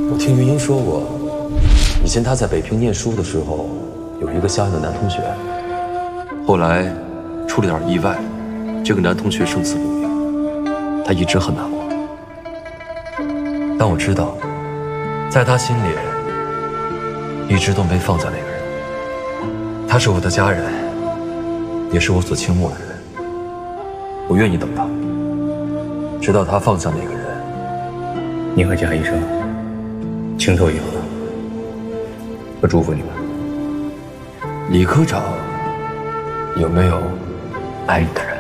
我听云英说过，以前她在北平念书的时候，有一个相爱的男同学，后来出了点意外，这个男同学生死不明，她一直很难过。但我知道，在她心里，一直都没放下那个人。他是我的家人，也是我所倾慕的人。我愿意等他，直到他放下那个人。 你和贾医生情投意合，我祝福你们。 李科长有没有爱你的人？